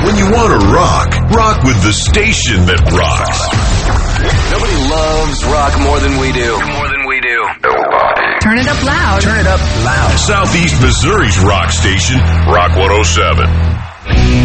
When you want to rock, rock with the station that rocks. Nobody loves rock more than we do. Nobody. Turn it up loud. Turn it up loud. Southeast Missouri's rock station, Rock 107.